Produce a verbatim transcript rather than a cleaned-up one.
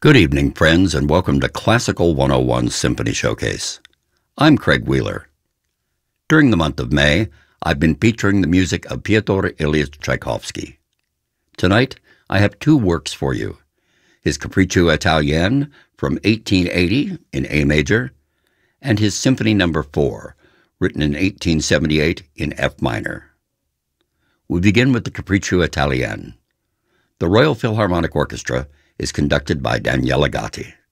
Good evening, friends, and welcome to Classical one oh one Symphony Showcase. I'm Craig Wheeler. During the month of May, I've been featuring the music of Fyodor Ilyich Tchaikovsky. Tonight, I have two works for you: his Capriccio Italienne from eighteen eighty in A major, and his Symphony Number four, written in eighteen seventy-eight in F minor. We begin with the Capriccio Italienne. The Royal Philharmonic Orchestra is conducted by Daniele Gatti.